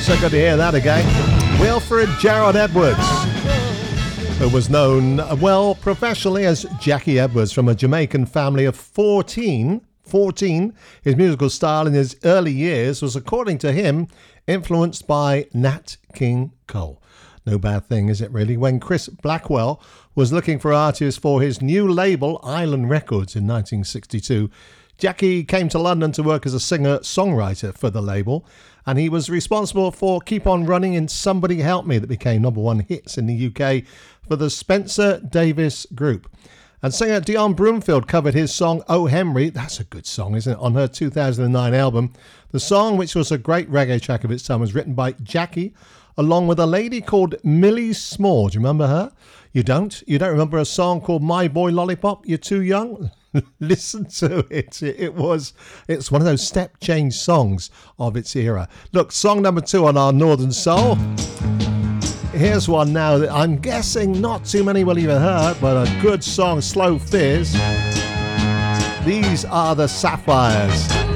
So good to hear that again. Wilfred Gerard Edwards, who was known, well, professionally as Jackie Edwards, from a Jamaican family of 14. His musical style in his early years was, according to him, influenced by Nat King Cole. No bad thing, is it really? When Chris Blackwell was looking for artists for his new label, Island Records, in 1962, Jackie came to London to work as a singer-songwriter for the label, and he was responsible for Keep On Running and Somebody Help Me, that became #1 hits in the UK for the Spencer Davis Group. And singer Dionne Broomfield covered his song Oh Henry, that's a good song, isn't it, on her 2009 album. The song, which was a great reggae track of its time, was written by Jackie along with a lady called Millie Small. Do you remember her? You don't? You don't remember a song called My Boy Lollipop? You're too young? Listen to it. It's one of those step change songs of its era. Look, song number 2 on our Northern Soul. Here's one now that I'm guessing not too many will even heard, but a good song, Slow Fizz. These are the Sapphires.